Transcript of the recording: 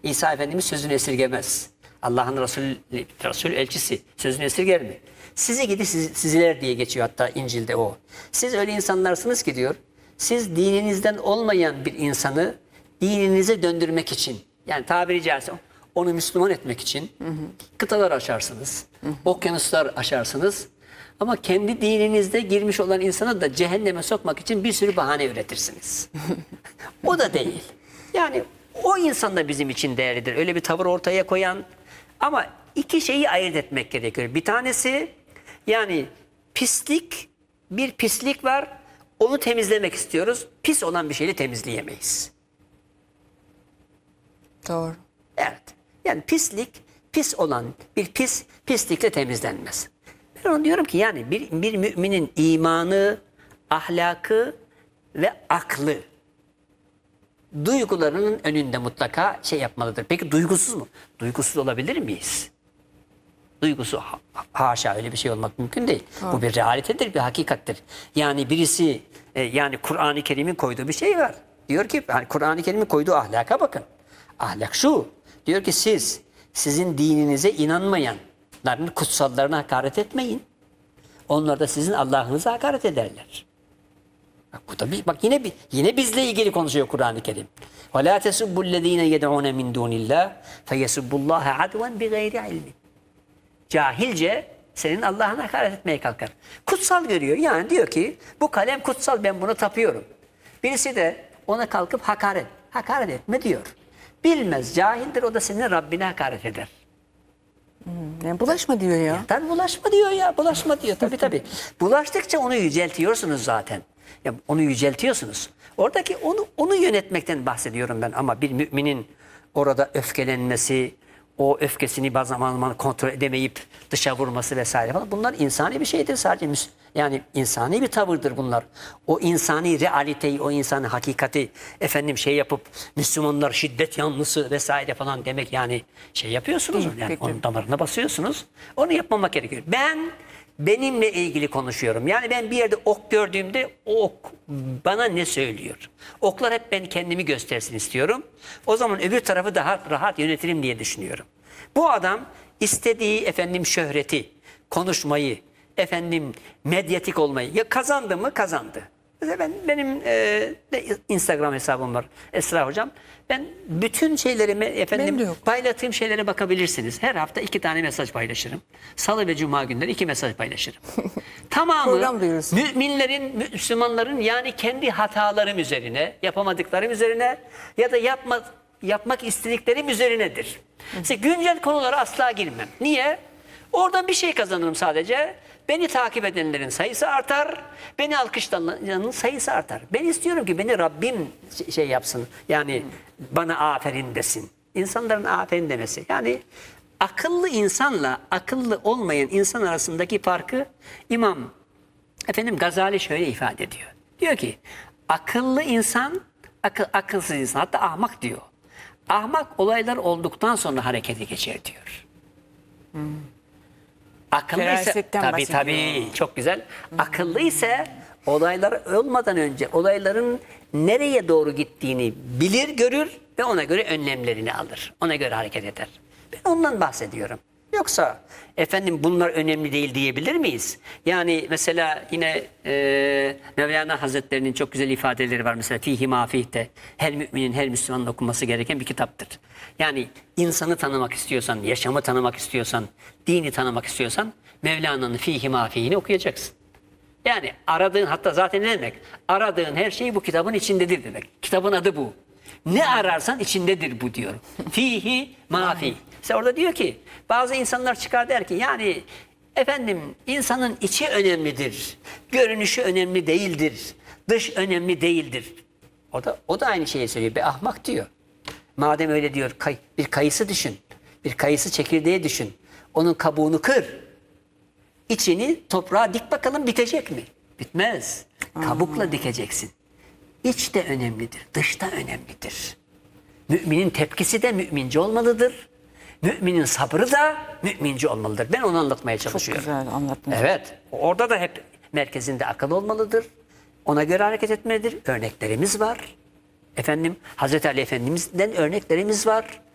İsa Efendimiz sözünü esirgemez. Allah'ın Resul elçisi sözünü esirger mi? Sizi gidi siziler diye geçiyor hatta İncil'de o. Siz öyle insanlarsınız ki diyor, siz dininizden olmayan bir insanı dininize döndürmek için, yani tabiri caizse onu Müslüman etmek için kıtalar aşarsınız, okyanuslar aşarsınız. Ama kendi dininizde girmiş olan insanı da cehenneme sokmak için bir sürü bahane üretirsiniz. O da değil. Yani o insan da bizim için değerlidir. Öyle bir tavır ortaya koyan. Ama iki şeyi ayırt etmek gerekiyor. Bir tanesi yani bir pislik var. Onu temizlemek istiyoruz. Pis olan bir şeyi temizleyemeyiz. Doğru. Evet. Yani pis olan bir pislikle temizlenmez. Ben onu diyorum ki yani bir müminin imanı, ahlakı ve aklı duygularının önünde mutlaka şey yapmalıdır. Peki duygusuz mu? Duygusuz olabilir miyiz? Duygusu haşa öyle bir şey olmak mümkün değil. Bu bir realitedir, bir hakikattir. Yani birisi yani Kur'an-ı Kerim'in koyduğu bir şey var. Diyor ki yani Kur'an-ı Kerim'in koyduğu ahlaka bakın. Ahlak şu. Diyor ki sizin dininize inanmayanların kutsallarına hakaret etmeyin. Onlar da sizin Allah'ınıza hakaret ederler. Bak bu da yine bizle ilgili konuşuyor Kur'an-ı Kerim. Ve la tesubbu'llezine yed'un min dunillah feyesubbullaha adwan bighayri ilmin. Cahilce senin Allah'ına hakaret etmeye kalkar. Kutsal görüyor. Yani diyor ki bu kalem kutsal, ben buna tapıyorum. Birisi de ona kalkıp hakaret etme diyor. Bilmez, cahildir, o da senin Rabbine hakaret eder. Yani bulaşma diyor ya. Tabii bulaşma diyor ya, bulaşma diyor. Tabii. Bulaştıkça onu yüceltiyorsunuz zaten. Ya onu yüceltiyorsunuz. Oradaki onu yönetmekten bahsediyorum ben, ama bir müminin orada öfkelenmesi, o öfkesini bazı zaman kontrol edemeyip dışa vurması vesaire falan, bunlar insani bir şeydir sadece. Yani insani bir tavırdır bunlar. O insani realiteyi, o insani hakikati şey yapıp Müslümanlar şiddet yanlısı vesaire falan demek, yani şey yapıyorsunuz. Yani onun damarına basıyorsunuz. Onu yapmamak gerekiyor. Benimle ilgili konuşuyorum. Yani ben bir yerde ok gördüğümde o ok bana ne söylüyor? Oklar hep ben kendimi göstersin istiyorum. O zaman öbür tarafı daha rahat yönetirim diye düşünüyorum. Bu adam istediği şöhreti, konuşmayı, medyatik olmayı ya kazandı mı? Kazandı. Mesela benim Instagram hesabım var, Esra Hocam. Ben bütün şeylerimi paylaştığım şeylere bakabilirsiniz. Her hafta 2 tane mesaj paylaşırım. Salı ve Cuma günleri 2 mesaj paylaşırım. Tamamı müminlerin, Müslümanların yani kendi hatalarım üzerine, yapamadıklarım üzerine ya da yapmak istediklerim üzerinedir. Mesela güncel konulara asla girmem. Niye? Oradan bir şey kazanırım sadece. Beni takip edenlerin sayısı artar. Beni alkışlayanların sayısı artar. Ben istiyorum ki beni Rabbim şey yapsın. Yani bana aferin desin. İnsanların aferin demesi. Yani akıllı insanla akıllı olmayan insan arasındaki farkı İmam Gazali şöyle ifade ediyor. Diyor ki akıllı insan, akılsız insan, hatta ahmak diyor. Ahmak olaylar olduktan sonra harekete geçer diyor. Akıllı ise tabii çok güzel. Akıllı ise olaylar olmadan önce olayların nereye doğru gittiğini bilir, görür ve ona göre önlemlerini alır. Ona göre hareket eder. Ben ondan bahsediyorum. Yoksa bunlar önemli değil diyebilir miyiz? Yani mesela yine Mevlana Hazretleri'nin çok güzel ifadeleri var. Mesela Fihi Mafih'te her müminin, her Müslümanın okunması gereken bir kitaptır. Yani insanı tanımak istiyorsan, yaşamı tanımak istiyorsan, dini tanımak istiyorsan Mevlana'nın Fihi Mafih'ini okuyacaksın. Yani aradığın, hatta zaten ne demek? Aradığın her şey bu kitabın içindedir demek. Kitabın adı bu. Ne ararsan içindedir bu diyor. Fihi Mafih. İşte orada diyor ki bazı insanlar çıkar der ki yani insanın içi önemlidir. Görünüşü önemli değildir. Dış önemli değildir. O da aynı şeyi söylüyor. Be ahmak diyor. Madem öyle diyor, bir kayısı düşün. Bir kayısı çekirdeği düşün. Onun kabuğunu kır. İçini toprağa dik bakalım, bitecek mi? Bitmez. Kabukla dikeceksin. İç de önemlidir. Dış da önemlidir. Müminin tepkisi de mümince olmalıdır. Müminin sabrı da mümince olmalıdır. Ben onu anlatmaya çalışıyorum. Çok güzel anlattınız. Evet. Orada da hep merkezinde akıl olmalıdır. Ona göre hareket etmelidir. Örneklerimiz var. Hazreti Ali Efendimiz'den örneklerimiz var.